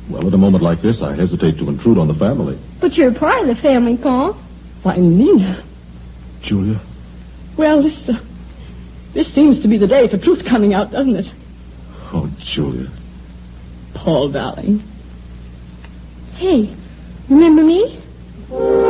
Well, at a moment like this, I hesitate to intrude on the family. But you're part of the family, Paul. Why, Nina. Julia? Well, this seems to be the day for truth coming out, doesn't it? Oh, Julia. Paul, darling. Hey, remember me?